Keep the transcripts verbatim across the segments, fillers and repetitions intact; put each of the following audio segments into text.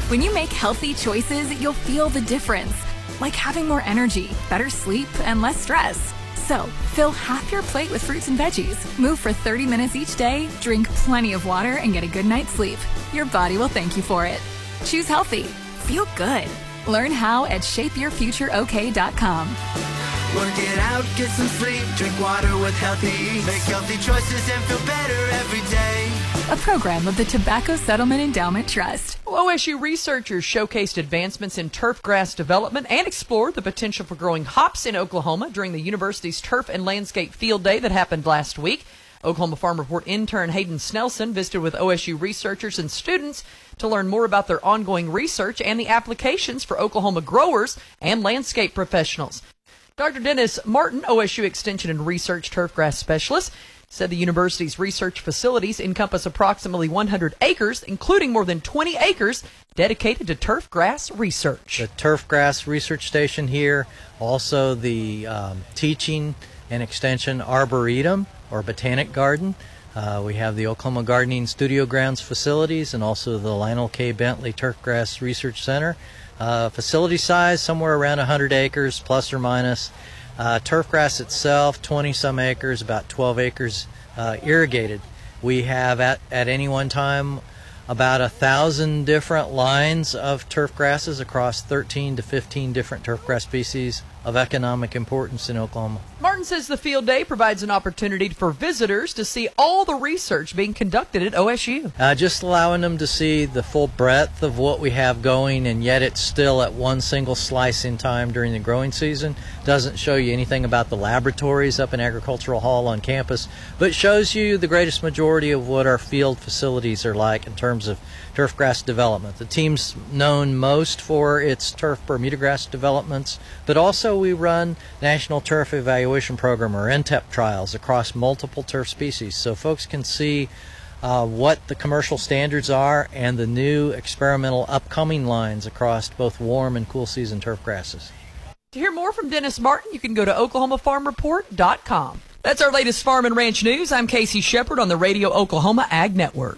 When you make healthy choices, you'll feel the difference, like having more energy, better sleep, and less stress. So, fill half your plate with fruits and veggies. Move for thirty minutes each day, drink plenty of water, and get a good night's sleep. Your body will thank you for it. Choose healthy. Feel good. Learn how at shape your future o k dot com. Work it out, get some sleep, drink water with healthy eats. Make healthy choices and feel better every day. A program of the Tobacco Settlement Endowment Trust. O S U researchers showcased advancements in turf grass development and explored the potential for growing hops in Oklahoma during the university's Turf and Landscape Field Day that happened last week. Oklahoma Farm Report intern Hayden Snelson visited with O S U researchers and students to learn more about their ongoing research and the applications for Oklahoma growers and landscape professionals. Doctor Dennis Martin, O S U Extension and Research turfgrass specialist, said the university's research facilities encompass approximately one hundred acres, including more than twenty acres dedicated to turfgrass research. The turfgrass research station here, also the um, teaching and extension arboretum or botanic garden. Uh, we have the Oklahoma Gardening Studio Grounds facilities and also the Lionel K. Bentley Turfgrass Research Center. Uh, facility size, somewhere around one hundred acres, plus or minus. Uh, turfgrass itself, twenty some acres, about twelve acres uh, irrigated. We have at, at any one time about a thousand different lines of turf grasses across thirteen to fifteen different turfgrass species of economic importance in Oklahoma. Martin says the field day provides an opportunity for visitors to see all the research being conducted at O S U. Uh, just allowing them to see the full breadth of what we have going, and yet it's still at one single slice in time during the growing season. Doesn't show you anything about the laboratories up in Agricultural Hall on campus, but shows you the greatest majority of what our field facilities are like in terms of turfgrass development. The team's known most for its turf Bermuda grass developments, but also we run National Turf Evaluation Program, or N T E P trials, across multiple turf species, so folks can see uh, what the commercial standards are and the new experimental upcoming lines across both warm and cool season turf grasses. To hear more from Dennis Martin, you can go to oklahoma farm report dot com. That's our latest farm and ranch news. I'm Casey Shepard on the Radio Oklahoma Ag Network.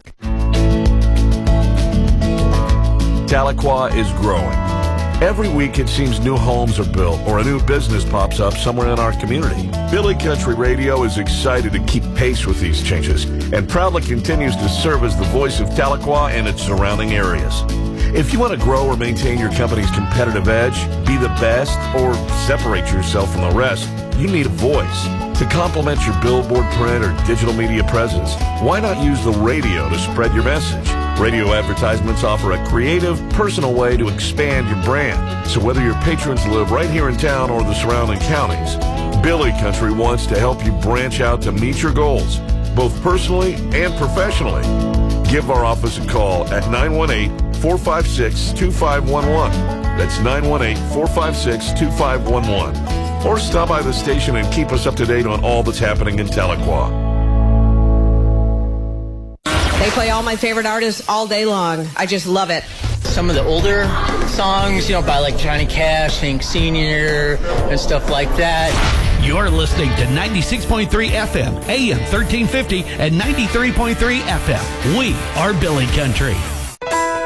Tahlequah is growing. Every week it seems new homes are built or a new business pops up somewhere in our community. Billy Country Radio is excited to keep pace with these changes and proudly continues to serve as the voice of Tahlequah and its surrounding areas. If you want to grow or maintain your company's competitive edge, be the best, or separate yourself from the rest, you need a voice. To complement your billboard print or digital media presence, why not use the radio to spread your message? Radio advertisements offer a creative, personal way to expand your brand. So whether your patrons live right here in town or the surrounding counties, Billy Country wants to help you branch out to meet your goals, both personally and professionally. Give our office a call at nine one eight, four five six, two five one one. That's nine one eight, four five six, two five one one. Or stop by the station and keep us up to date on all that's happening in Tahlequah. They play all my favorite artists all day long. I just love it. Some of the older songs, you know, by like Johnny Cash, Hank Senior, and stuff like that. You're listening to ninety-six point three F M, A M thirteen fifty, and ninety-three point three F M. We are Billy Country.